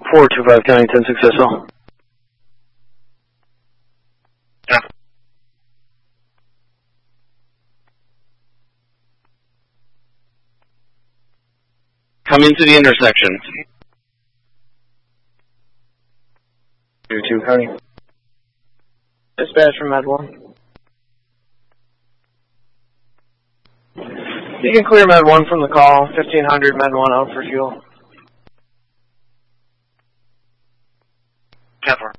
425 County 10 successful. Yeah. Come into the intersection. 22 County. Dispatch from Med 1. You can clear Med 1 from the call. 1500 Med 1 out for fuel. 10-4.